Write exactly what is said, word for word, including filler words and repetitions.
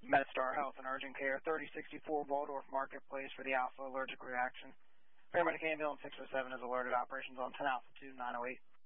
MedStar Health and Urgent Care, thirty sixty-four Waldorf Marketplace for the Alpha allergic reaction. Paramedic ambulance six oh seven is alerted. Operations on ten Alpha two nine oh eight.